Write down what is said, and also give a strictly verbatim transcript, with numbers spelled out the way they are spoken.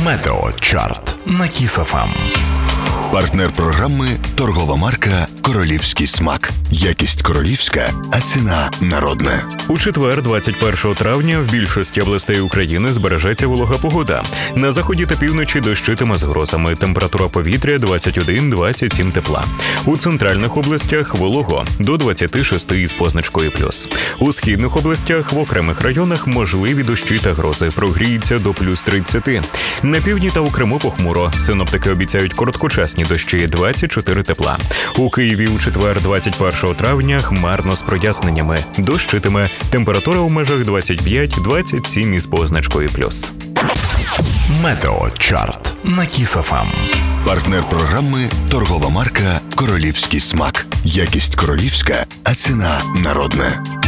Метеочарт на Кіс еф ем. Партнер програми – торгова марка «Королівський смак». Якість королівська, а ціна народна. У четвер, двадцять першого травня, в більшості областей України збережеться волога погода. На заході та півночі дощитиме з грозами. Температура повітря двадцять один - двадцять сім тепла. У центральних областях волого до двадцять шість із позначкою плюс. У східних областях в окремих районах можливі дощі та грози. Прогріється до плюс тридцять. На півдні та у Криму похмуро. Синоптики обіцяють короткочасні дощі двадцять чотири тепла. У Києві у четвер, двадцять першого травня, хмарно з проясненнями. Дощитиме. Температура у межах двадцять п'ять - двадцять сім із позначкою плюс. Метеочарт на Кіс еф ем. Партнер програми – торгова марка «Королівський смак». Якість королівська, а ціна народна.